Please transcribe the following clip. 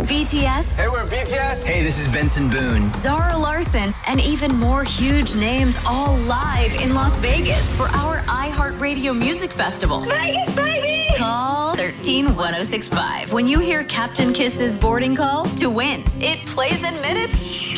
BTS. Hey, we're BTS. Hey, this is Benson Boone. Zara Larson, and even more huge names all live in Las Vegas for our iHeartRadio Music Festival. Vegas, baby! Call 131065 when you hear Captain Kiss's boarding call to win. It plays in minutes